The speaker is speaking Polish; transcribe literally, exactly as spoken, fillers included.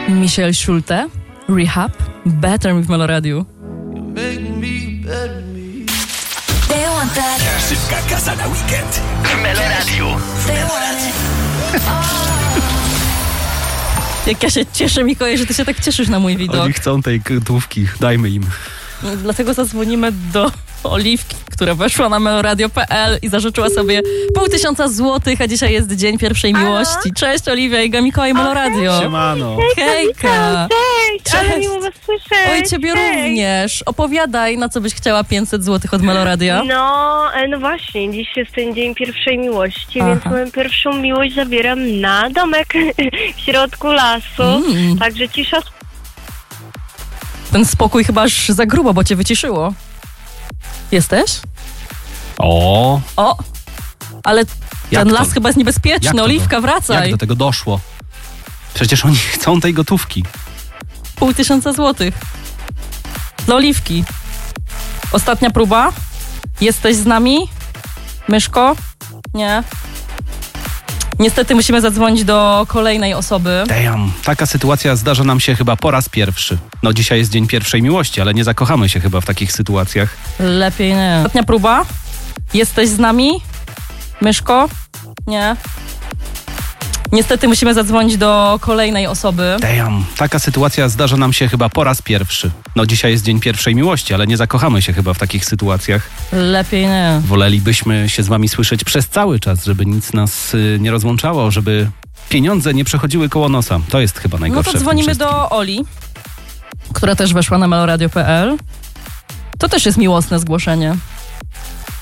Michelle Schulte, Rehab, Better Me w Meloradiu. Szybka kasa na weekend w Meloradiu. Jak ja się cieszę, Mikołaj, że ty się tak cieszysz na mój widok. Oni chcą tej gotówki, dajmy im. Dlatego zadzwonimy do Oliwki, która weszła na meloradio kropka pe el i zażyczyła sobie pół tysiąca złotych, a dzisiaj jest dzień pierwszej miłości. Cześć, Oliwia, Iga, Mikołaj, Meloradio. Siemano. Hejka. Cześć, Cześć. ale miło was słyszeć. Oj, ciebie Cześć. również. Opowiadaj, na co byś chciała pięćset złotych od Meloradia. No, e, no właśnie, dziś jest ten dzień pierwszej miłości, Aha. więc moją pierwszą miłość zabieram na domek w środku lasu. Mm. Także cisza. Ten spokój chyba aż za grubo, bo cię wyciszyło. Jesteś? O, O, ale Jak ten to? las chyba jest Jak niebezpieczny. to Oliwka, do, wracaj. jak do tego doszło? Przecież oni chcą tej gotówki. Pół tysiąca złotych. Dla Oliwki. Ostatnia próba. Jesteś z nami? Myszko? Nie. Niestety musimy zadzwonić do kolejnej osoby. Damn, taka sytuacja zdarza nam się chyba po raz pierwszy. No dzisiaj jest dzień pierwszej miłości, ale nie zakochamy się chyba w takich sytuacjach. Lepiej nie. Ostatnia próba. Jesteś z nami? Myszko? Nie. Niestety musimy zadzwonić do kolejnej osoby. Damn, taka sytuacja zdarza nam się chyba po raz pierwszy. No dzisiaj jest dzień pierwszej miłości, ale nie zakochamy się chyba w takich sytuacjach. Lepiej nie. Wolelibyśmy się z wami słyszeć przez cały czas, żeby nic nas y, nie rozłączało, żeby pieniądze nie przechodziły koło nosa. To jest chyba No najgorsze. to w tym dzwonimy wszystkim. do Oli, która też weszła na meloradio kropka pe el. To też jest miłosne zgłoszenie.